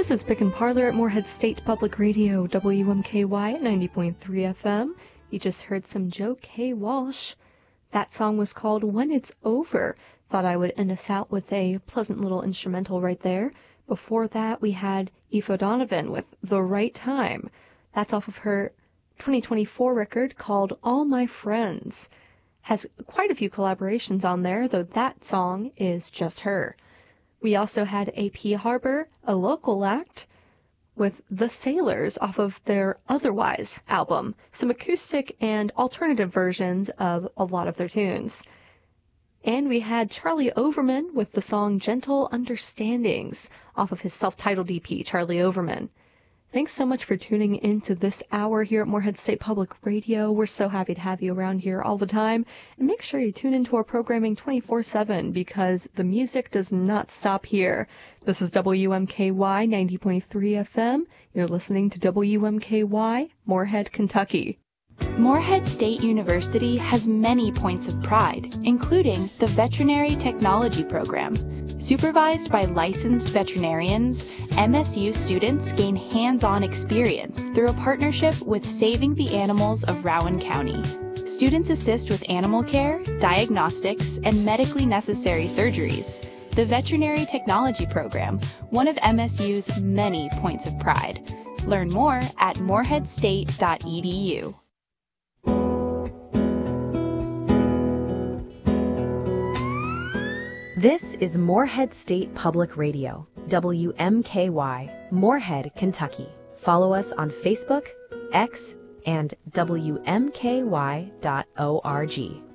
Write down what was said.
This is Pick and Parlor at Moorhead State Public Radio, WMKY at 90.3 FM. You just heard some Joe K. Walsh. That song was called When It's Over. Thought I would end us out with a pleasant little instrumental right there. Before that, we had Aoife O'Donovan with The Right Time. That's off of her 2024 record called All My Friends. Has quite a few collaborations on there, though that song is just her. We also had A.P. Harbor, a local act, with The Sailors off of their Otherwise album. Some acoustic and alternative versions of a lot of their tunes. And we had Charlie Overman with the song Gentle Understandings off of his self-titled EP, Charlie Overman. Thanks so much for tuning into this hour here at Moorhead State Public Radio. We're so happy to have you around here all the time. And make sure you tune into our programming 24/7 because the music does not stop here. This is WMKY 90.3 FM. You're listening to WMKY, Moorhead, Kentucky. Moorhead State University has many points of pride, including the Veterinary Technology Program. Supervised by licensed veterinarians, MSU students gain hands-on experience through a partnership with Saving the Animals of Rowan County. Students assist with animal care, diagnostics, and medically necessary surgeries. The Veterinary Technology Program, one of MSU's many points of pride. Learn more at moorheadstate.edu. This is Moorhead State Public Radio, WMKY, Moorhead, Kentucky. Follow us on Facebook, X, and WMKY.org.